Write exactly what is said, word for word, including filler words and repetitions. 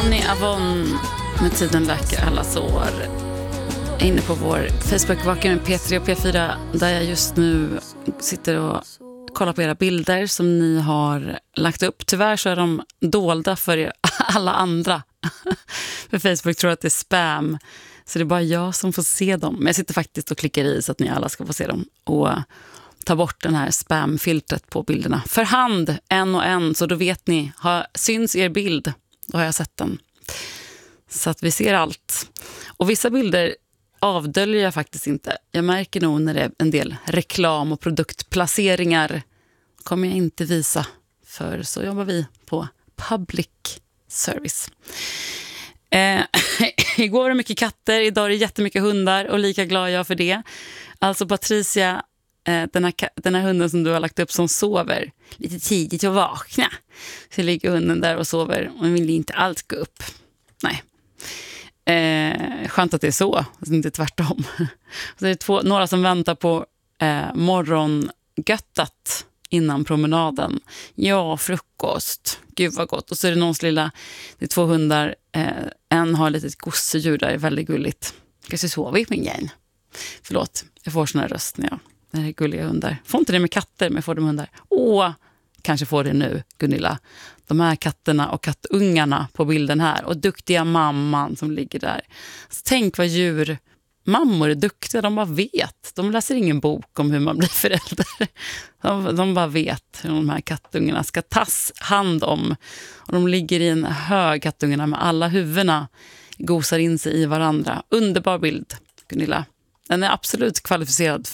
Fanny Avon med Tiden läker alla sår. Jag är inne på vår Facebook-vaka med P tre och P fyra där jag just nu sitter och kollar på era bilder som ni har lagt upp. Tyvärr så är de dolda för er, alla andra. För Facebook tror att det är spam. Så det är bara jag som får se dem. Men jag sitter faktiskt och klickar i så att ni alla ska få se dem. Och ta bort den här spamfiltret på bilderna. För hand, en och en. Så då vet ni, har, syns er bild. Då har jag sett den. Så att vi ser allt. Och vissa bilder avdöljer jag faktiskt inte. Jag märker nog när det är en del reklam och produktplaceringar. Kommer jag inte visa. För så jobbar vi på public service. Eh, igår var det mycket katter, idag är det jättemycket hundar och lika glad jag för det. Alltså Patricia, eh, den, här, den här hunden som du har lagt upp som sover lite tidigt och vakna. Så ligger hunden där och sover och vill inte alls gå upp. Nej. Eh, skönt att det är så, alltså inte tvärtom. Så det är två, några som väntar på eh, morgongöttat innan promenaden. Ja, frukost. Gud vad gott. Och så är det någons lilla, det är två hundar. Eh, en har ett litet gosedjur där, är väldigt gulligt. Kanske sover vi min gäng. Förlåt, jag får såna här röst när jag, när det är gulliga hundar. Får inte det med katter, men jag får det med hundar. Åh, kanske får det nu, Gunilla. De här katterna och kattungarna på bilden här. Och duktiga mamman som ligger där. Så tänk vad djur... Mammor är duktiga, de bara vet. De läser ingen bok om hur man blir förälder. De, de bara vet hur de här kattungarna ska tas hand om. Och de ligger i en hög, kattungarna, med alla huvudena gosar in sig i varandra. Underbar bild, Gunilla. Den är absolut kvalificerad